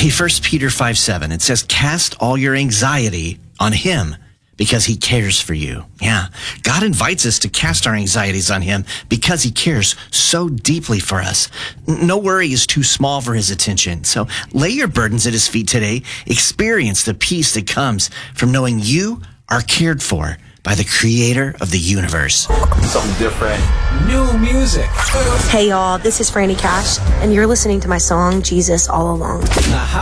Hey, 1 Peter 5:7, it says, cast all your anxiety on him because he cares for you. Yeah, God invites us to cast our anxieties on him because he cares so deeply for us. No worry is too small for his attention. So lay your burdens at his feet today. Experience the peace that comes from knowing you are cared for by the creator of the universe. Something different. New music. Hey y'all, this is Franny Cash, and you're listening to my song, Jesus All Along. The